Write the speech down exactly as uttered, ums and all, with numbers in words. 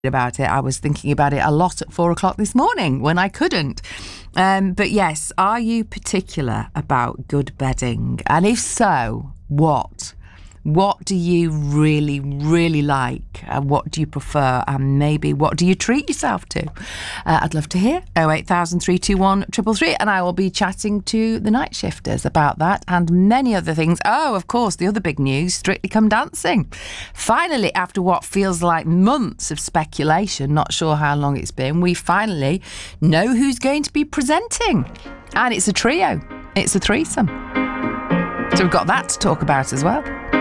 about it. I was thinking about it a lot at four o'clock this morning when I couldn't. Um, but yes, are you particular about good bedding? And if so, what? What do you really, really like? And what do you prefer? And maybe what do you treat yourself to? Uh, I'd love to hear. oh eight thousand, three two one, three three three. And I will be chatting to the night shifters about that and many other things. Oh, of course, the other big news, Strictly Come Dancing. Finally, after what feels like months of speculation, not sure how long it's been, we finally know who's going to be presenting. And it's a trio. It's a threesome. So we've got that to talk about as well.